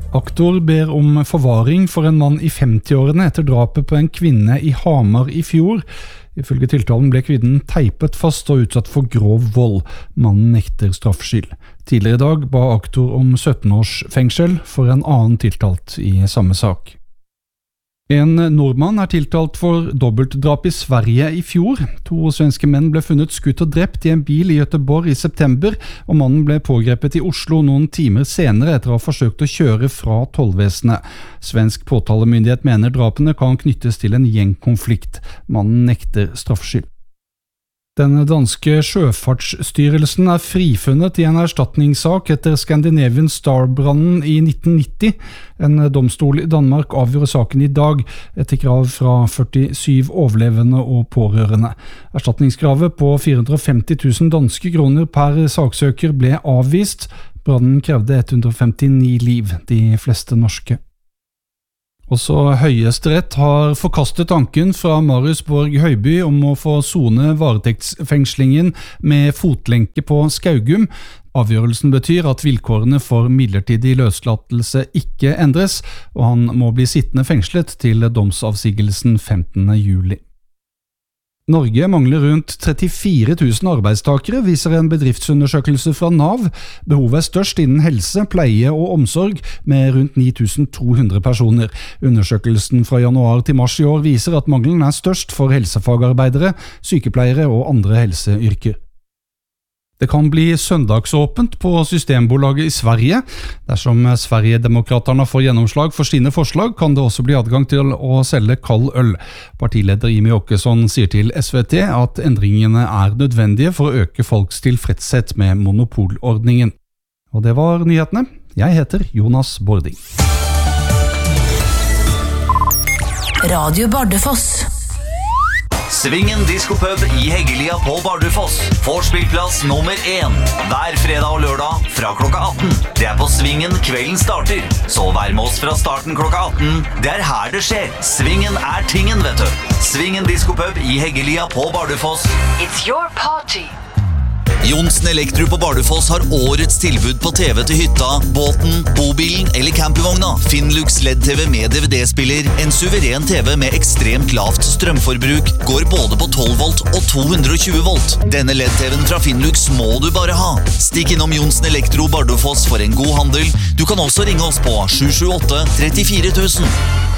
Aktor ber om forvaring for en mann I 50-årene etter drapet på en kvinne I Hamar I fjor. Ifølge tiltalen ble kvinnen teipet fast og utsatt for grov vold. Mannen nekter straffskyld. Tidligere I dag ba aktor om 17 års fengsel for en annen tiltalt I samme sak. En nordmann tiltalt for dobbeltdrap I Sverige I fjor. 2 svenske menn ble funnet skutt og drept I en bil I Göteborg I september, og mannen ble pågrepet I Oslo noen timer senere etter å ha forsøkt å kjøre fra tollvesenet. Svensk påtalemyndighet mener drapene kan knyttes til en gjengkonflikt. Mannen nekter straffskyld. Den danske sjøfartsstyrelsen frifunnet I en erstatningssak etter Scandinavian Star-brannen I 1990. En domstol I Danmark avgjorde saken I dag etter krav fra 47 overlevende og pårørende. Erstatningskravet på 450 000 danske kroner per saksøker ble avvist. Brannen krevde 159 liv, de fleste norske. Også Høyesterett har forkastet tanken fra Marius Borg Høiby om å få sone varetektsfengslingen med fotlenke på Skaugum. Avgjørelsen betyr at vilkårene for midlertidig løslatelse ikke endres, og han må bli sittende fengslet til domsavsigelsen 15. juli. Norge mangler rundt 34 000 arbeidstakere, viser en bedriftsundersøkelse fra NAV. Behovet størst innen helse, pleie og omsorg, med rundt 9200 personer. Undersøkelsen fra januar til mars I år viser at mangelen størst for helsefagarbeidere, sykepleiere og andre helseyrker. Det kan bli søndagsåpent på Systembolaget I Sverige. Dersom Sverigedemokraterna får gjennomslag for sine forslag, kan det også bli adgang til å selge kald øl. Partileder Jimmy Åkesson sier til SVT at endringene nødvendige for å øke folks tilfredshet med monopolordningen. Og det var nyhetene. Jeg heter Jonas Bording. Radio Bardufoss. Svingen Diskopub I Heggelia på Bardufoss. Vorspillplass nummer 1. Hver fredag og lørdag fra klokka 18. Det på Svingen kvelden starter. Så vær med oss fra starten klokka 18. Det her det skjer. Svingen tingen, vet du. Svingen Diskopub I Heggelia på Bardufoss. It's your party. Jonsen Elektro på Bardufoss har årets tilbud på TV til hytta, båten, bobilen eller campingvogna. Finnlux LED-TV med DVD-spiller, en suveren TV med ekstremt lavt strømforbruk, går både på 12 volt og 220 volt. Denne LED-TVen fra Finnlux må du bare ha. Stikk innom Jonsen Elektro Bardufoss for en god handel. Du kan også ringe oss på 778 34 000.